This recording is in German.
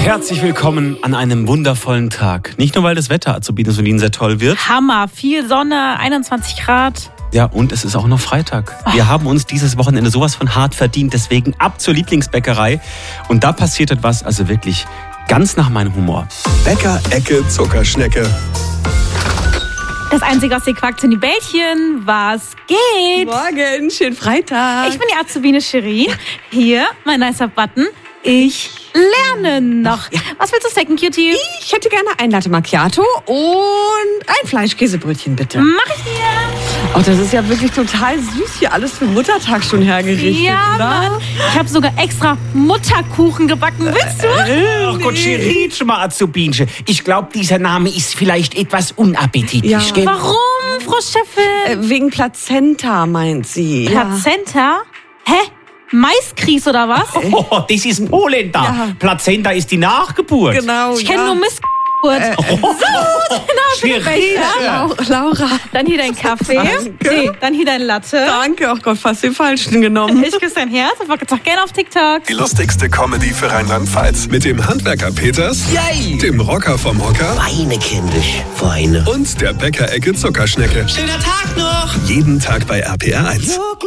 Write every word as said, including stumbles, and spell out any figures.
Herzlich willkommen an einem wundervollen Tag. Nicht nur, weil das Wetter Azubine Solin sehr toll wird. Hammer, viel Sonne, einundzwanzig Grad. Ja, und es ist auch noch Freitag. Wir haben uns dieses Wochenende sowas von hart verdient, deswegen ab zur Lieblingsbäckerei. Und da passiert etwas, also wirklich ganz nach meinem Humor. Bäcker-Ecke Zuckerschnecke. Das Einzige, was hier quackt, sind die Bällchen. Was geht? Morgen, schönen Freitag. Ich bin die Azubine Cherie. Hier, mein nicer Button. Ich lerne noch. Ja. Was willst du snacken, Cutie? Ich hätte gerne ein Latte Macchiato und ein Fleischkäsebrötchen, bitte. Mach ich dir. Oh, das ist ja wirklich total süß, hier alles für Muttertag schon hergerichtet. Ja, oder? Mann. Ich habe sogar extra Mutterkuchen gebacken. Willst du? Ach Gott, Cherie, schon mal Azubinche. Ich glaube, dieser Name ist vielleicht etwas unappetitlich, Ja. gell? Warum, Frau Chefin? Äh, wegen Plazenta, meint sie. Plazenta? Hä? Maiskries oder was? Oh, das ist Polenta. Ja. Plazenta ist die Nachgeburt. Ja, genau. Ich kenne ja. nur Missgeburt. Äh, So, genau, für den Cherie. Becher. Lau- Laura. Dann hier dein Kaffee. Danke. Nee, dann hier dein Latte. Danke, oh Gott, fast den falschen genommen. Ich küsse dein Herz und folgt doch gerne auf TikTok. Die lustigste Comedy für Rheinland-Pfalz. Mit dem Handwerker Peters, Yay! dem Rocker vom Hocker Weine, kindisch, Weine. und der Bäcker-Ecke Zuckerschnecke. Schöner Tag noch! Jeden Tag bei R P R eins.